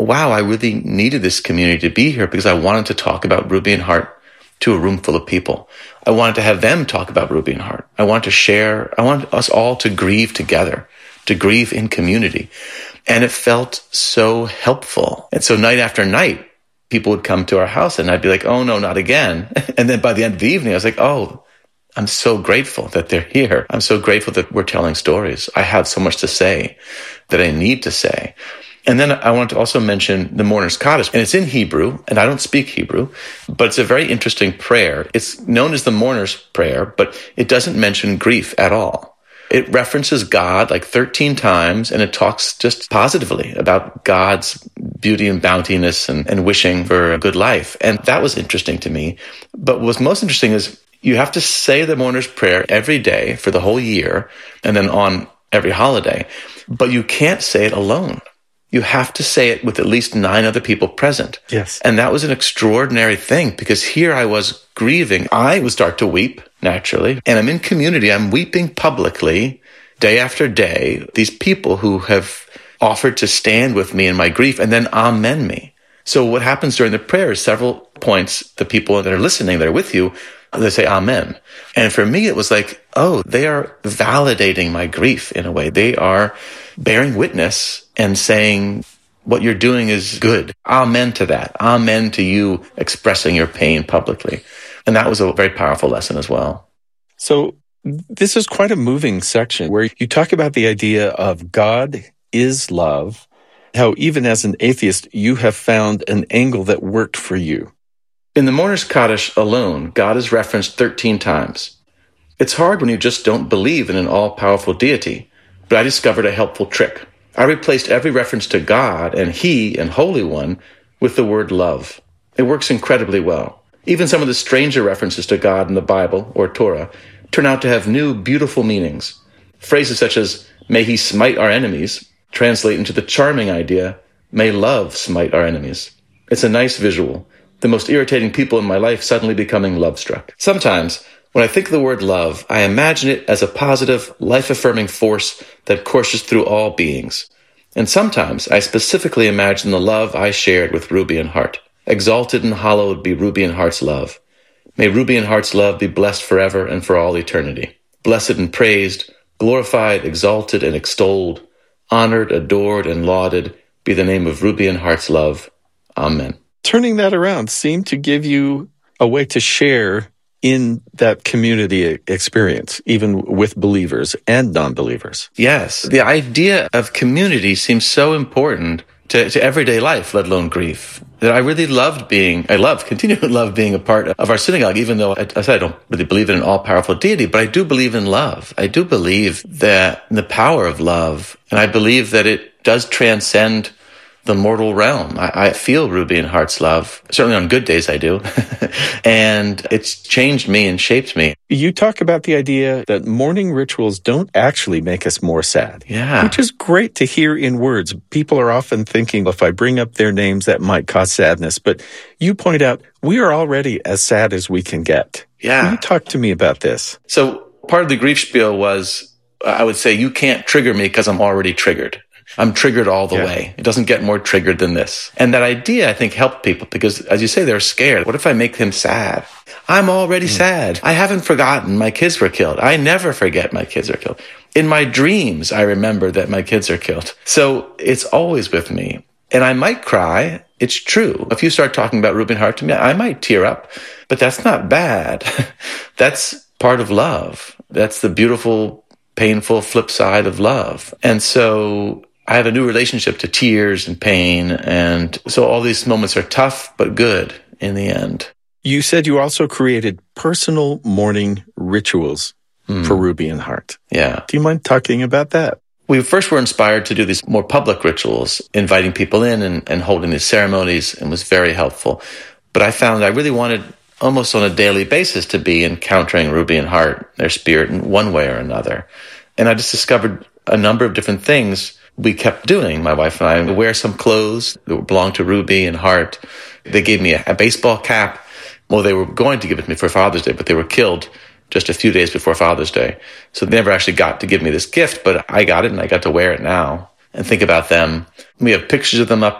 wow, I really needed this community to be here because I wanted to talk about Ruby and Hart to a room full of people. I wanted to have them talk about Ruby and Hart. I wanted us all to grieve together, to grieve in community. And it felt so helpful. And so night after night, people would come to our house and I'd be like, oh no, not again. And then by the end of the evening, I was like, oh, I'm so grateful that they're here. I'm so grateful that we're telling stories. I have so much to say that I need to say. And then I want to also mention the Mourner's Kaddish, and it's in Hebrew, and I don't speak Hebrew, but it's a very interesting prayer. It's known as the Mourner's Prayer, but it doesn't mention grief at all. It references God like 13 times, and it talks just positively about God's beauty and bountiness and wishing for a good life. And that was interesting to me. But what's most interesting is you have to say the Mourner's Prayer every day for the whole year, and then on every holiday, but you can't say it alone. You have to say it with at least 9 other people present. Yes. And that was an extraordinary thing because here I was grieving. I would start to weep naturally. And I'm in community. I'm weeping publicly day after day. These people who have offered to stand with me in my grief and then amen me. So what happens during the prayer is several points, the people that are listening, that are with you, they say amen. And for me, it was like, oh, they are validating my grief in a way. They are bearing witness and saying, what you're doing is good. Amen to that. Amen to you expressing your pain publicly. And that was a very powerful lesson as well. So this is quite a moving section where you talk about the idea of God is love, how even as an atheist, you have found an angle that worked for you. In the Mourner's Kaddish alone, God is referenced 13 times. It's hard when you just don't believe in an all-powerful deity, but I discovered a helpful trick. I replaced every reference to God and He and Holy One with the word love. It works incredibly well. Even some of the stranger references to God in the Bible or Torah turn out to have new, beautiful meanings. Phrases such as, may He smite our enemies, translate into the charming idea, may love smite our enemies. It's a nice visual. The most irritating people in my life suddenly becoming love-struck. Sometimes, when I think of the word love, I imagine it as a positive, life-affirming force that courses through all beings. And sometimes I specifically imagine the love I shared with Ruby and Hart. Exalted and hallowed be Ruby and Hart's love. May Ruby and Hart's love be blessed forever and for all eternity. Blessed and praised, glorified, exalted, and extolled, honored, adored, and lauded be the name of Ruby and Hart's love. Amen. Turning that around seemed to give you a way to share in that community experience, even with believers and non-believers. Yes. The idea of community seems so important to everyday life, let alone grief, that I really continue to love being a part of our synagogue, even though I said I don't really believe in an all-powerful deity, but I do believe in love. I do believe that in the power of love, and I believe that it does transcend the mortal realm. I feel Ruby and Hart's love. Certainly on good days I do. And it's changed me and shaped me. You talk about the idea that mourning rituals don't actually make us more sad. Yeah. Which is great to hear in words. People are often thinking, if I bring up their names, that might cause sadness. But you point out, we are already as sad as we can get. Yeah. Will you talk to me about this? So part of the grief spiel was, I would say, you can't trigger me because I'm already triggered. I'm triggered all the way. It doesn't get more triggered than this. And that idea, I think, helped people because, as you say, they're scared. What if I make them sad? I'm already sad. I haven't forgotten my kids were killed. I never forget my kids are killed. In my dreams, I remember that my kids are killed. So it's always with me. And I might cry. It's true. If you start talking about Ruby and Hart to me, I might tear up. But that's not bad. That's part of love. That's the beautiful, painful flip side of love. And so I have a new relationship to tears and pain. And so all these moments are tough, but good in the end. You said you also created personal mourning rituals for Ruby and Hart. Yeah. Do you mind talking about that? We first were inspired to do these more public rituals, inviting people in and holding these ceremonies, and was very helpful. But I found I really wanted almost on a daily basis to be encountering Ruby and Hart, their spirit, in one way or another. And I just discovered a number of different things we kept doing, my wife and I. We wear some clothes that belonged to Ruby and Hart. They gave me a baseball cap. Well, they were going to give it to me for Father's Day, but they were killed just a few days before Father's Day. So they never actually got to give me this gift, but I got it and I got to wear it now and think about them. We have pictures of them up